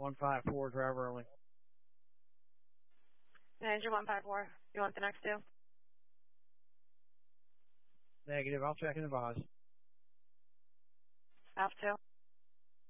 154, driver only. Manager 154, you want the next two? Negative, I'll check and advise. Alpha 2.